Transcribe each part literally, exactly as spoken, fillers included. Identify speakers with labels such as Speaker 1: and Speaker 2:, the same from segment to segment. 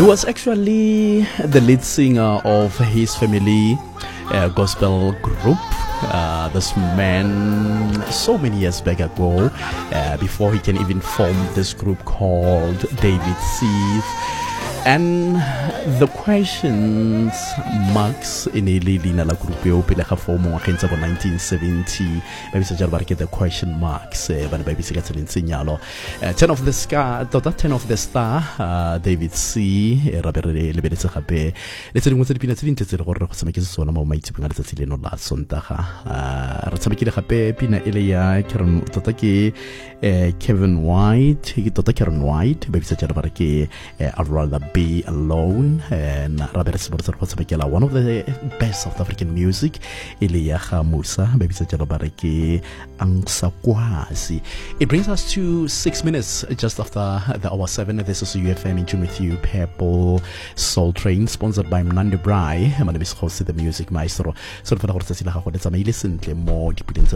Speaker 1: He was actually the lead singer of his family uh, gospel group. Uh, this man, so many years back ago, uh, before he can even form this group called David Seeth. And the questions marks in a lina la group yo pele ga form wa kentsa bo nineteen seventy maybe sa jalo ba re the question marks ba ne ba bitse ka tseleng senyalo ten of the star tota ten of the star uh, David C ra be re le beletse gape le tsedingwe tse dipina tse dintse tse re gore re go tshameke sona mo maitsipeng a letsatsi leno la sontaga re tshamekile gape pina ele ya Karen tota ke Kevin White ke tota Karen White ba bitse jalo ba re ke I'd rather be alone and one of the best South African music Iliyaha Musa baby Sajalabareke Angsakwasi. It brings us to six minutes just after the hour seven. This is U F M in tune with you, Purple Soul Train, sponsored by Mnandi Brai. My name is Jose the Music Maestro. So for the listen to more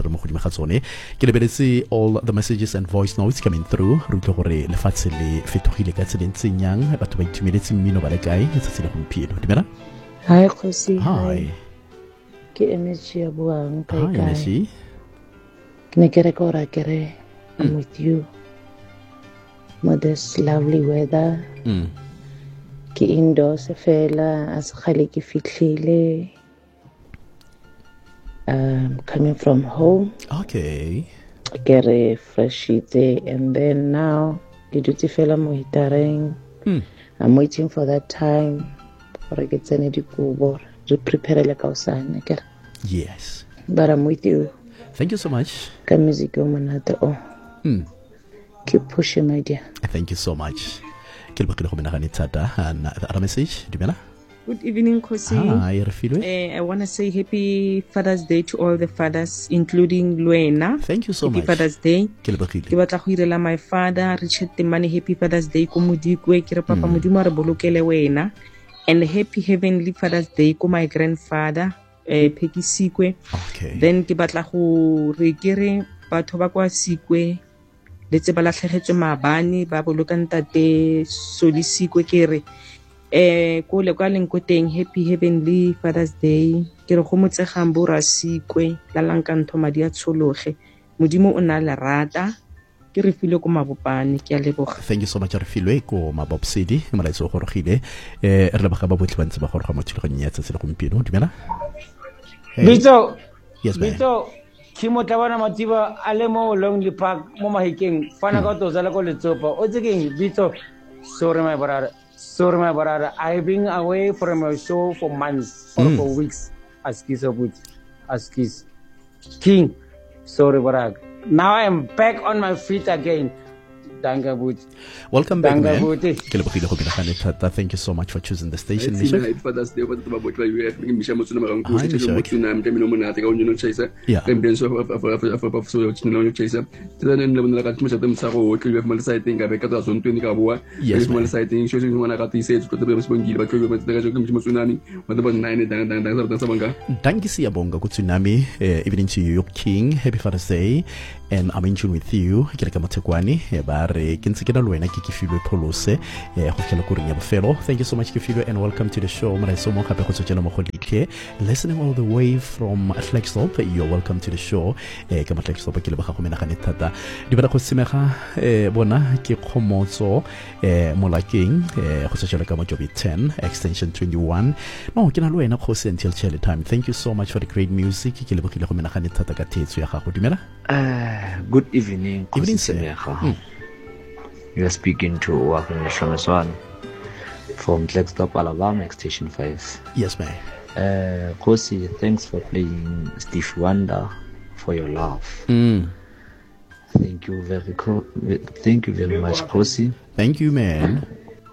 Speaker 1: all the messages and voice notes coming through. Minutes mino ba le kae tsa tsela gompieno dimela.
Speaker 2: Hi Khosi.
Speaker 1: Hi.
Speaker 2: Ke energy ya buang kae kae.
Speaker 1: Hi energy.
Speaker 2: Ke ne ke re ko ra ke re I'm with you. With this lovely weather.
Speaker 1: Mm.
Speaker 2: Ke indoors fela as khale ke fitlhile. Um coming from home.
Speaker 1: Okay.
Speaker 2: Ke re fresh day and then now ke dutse fela mo hitareng.
Speaker 1: Mm.
Speaker 2: I'm waiting for that time for I get any dikubo to prepare like outside.
Speaker 1: Yes.
Speaker 2: But I'm with you.
Speaker 1: Thank you so much.
Speaker 2: Come music oh.
Speaker 1: Mm.
Speaker 2: Keep pushing, my dear.
Speaker 1: Thank you so much. And the other message, Dimela?
Speaker 3: Good evening, Khosi.
Speaker 1: Hi,
Speaker 3: uh, I want to say happy Father's Day to all the fathers, including Luena.
Speaker 1: Thanke you so
Speaker 3: happy
Speaker 1: much.
Speaker 3: Happy Father's Day. Ke batla go irela my father, Richard Temane, happy Father's Day ko modikwe ke re papa modimo re bolokele wena. And happy heavenly Father's Day ko my grandfather, eh Peki Sikwe.
Speaker 1: Okay.
Speaker 3: Then ke batla go re kere batho ba kwa Sikwe le tse ba latlhegetswe maabane ba bolokang tate Soli Sikwe ke re eh ko le kwa leng ko teng happy heavenly Father's Day ke re go motsegang bo ra Sikwe la lanka ntho madi a tshologe modimo o na le rata ke re file ko mabopane ke a leboga.
Speaker 1: Thank you so much re filwe ko mabopsedi e mala itso go rogile eh re leboga ba botlhe ba ntse ba go roga mothulogong ya tsatsi le gompieno dimela.
Speaker 4: Bitso.
Speaker 1: Yes ma'am.
Speaker 4: Bitso Kimo tabana matiba ale mo Lonely Park mo mahikeng fana ka to zala ko letsopa o tsekeng Bitso. Sorry my brother. Sorry, my brother. I've been away from a show for months or mm. for weeks. Askis of which, Askis King. Sorry, brother. Now I am back on my feet again.
Speaker 1: Welcome back, man. Thank you so much for choosing the station, Misha. Hi, evening to you, King. Happy Father's Day. And I'm in tune with you. Thank you so much, Kifilo, and welcome to the show. Listening all the way from Flagstop, you're welcome to the show. ten extension twenty-one. No, until chili time. Thank you so much for the great music.
Speaker 5: Uh, good evening.
Speaker 1: Evening, sir. Hmm.
Speaker 5: You are speaking to Wakin Shamaswan from Flagstop, Alabama, Extension five.
Speaker 1: Yes, ma'am.
Speaker 5: Uh, Kosi, thanks for playing Steve Wonder for your love.
Speaker 1: Mm.
Speaker 5: Thank you very co- Thank you very much, Kosi.
Speaker 1: Thank you, man.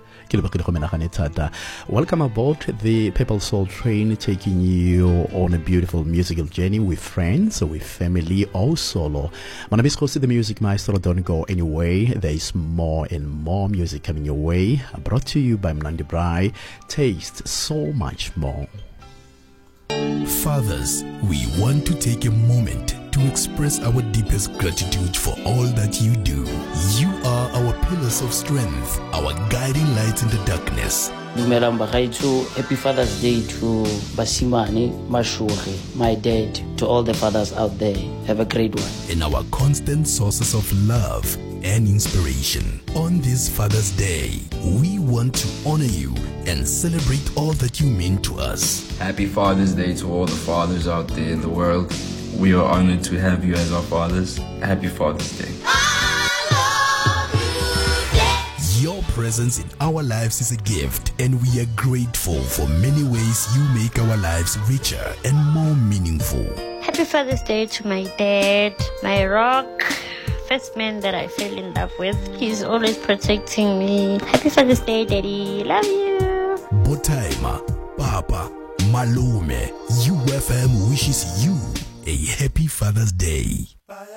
Speaker 1: Welcome aboard the Purple Soul Train, taking you on a beautiful musical journey with friends, with family, or solo. My name is Jose the Music Maestro. Don't go anyway. There is more and more music coming your way. Brought to you by Mnandi Brai. Taste so much more.
Speaker 6: Fathers, we want to take a moment to express our deepest gratitude for all that you do. You are our pillars of strength, our guiding lights in the darkness.
Speaker 7: Dumelang bagaetsho, happy Father's Day to Basimane Mashore, my dad, to all the fathers out there. Have a great one.
Speaker 6: And our constant sources of love and inspiration. On this Father's Day, we want to honor you and celebrate all that you mean to us.
Speaker 8: Happy Father's Day to all the fathers out there in the world. We are honored to have you as our fathers. Happy Father's Day.
Speaker 6: Your presence in our lives is a gift, and we are grateful for many ways you make our lives richer and more meaningful.
Speaker 9: Happy Father's Day to my dad, my rock, first man that I fell in love with. He's always protecting me. Happy Father's Day, Daddy. Love you.
Speaker 6: Botaima, Papa, Malume, U F M wishes you a happy Father's Day.